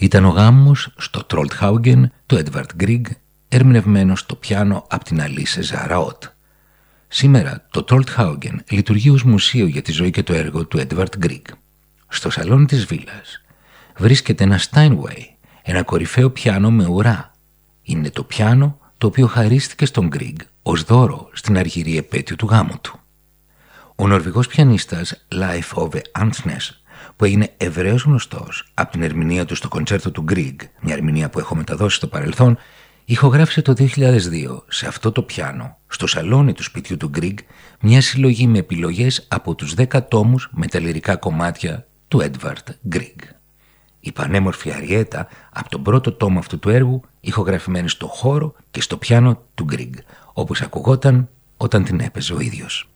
Ήταν ο γάμος στο Troldhaugen του Edvard Grieg, ερμηνευμένο στο πιάνο από την Alice Zaraot. Σήμερα το Troldhaugen λειτουργεί ως μουσείο για τη ζωή και το έργο του Edvard Grieg. Στο σαλόνι της βίλας βρίσκεται ένα Steinway, ένα κορυφαίο πιάνο με ουρά. Είναι το πιάνο το οποίο χαρίστηκε στον Grieg ως δώρο στην αργυρή επέτειο του γάμου του. Ο Νορβηγός πιανίστας Leif Ove Andsnes, που έγινε ευρέως γνωστός από την ερμηνεία του στο κοντσέρτο του Grieg, μια ερμηνεία που έχω μεταδώσει στο παρελθόν, ηχογράφησε το 2002 σε αυτό το πιάνο, στο σαλόνι του σπιτιού του Grieg, μια συλλογή με επιλογές από τους 10 τόμους με τα λυρικά κομμάτια του Edvard Grieg. Η πανέμορφη αριέτα από τον πρώτο τόμο αυτού του έργου, ηχογραφημένη στο χώρο και στο πιάνο του Grieg, όπως ακουγόταν όταν την έπαιζε ο ίδιος.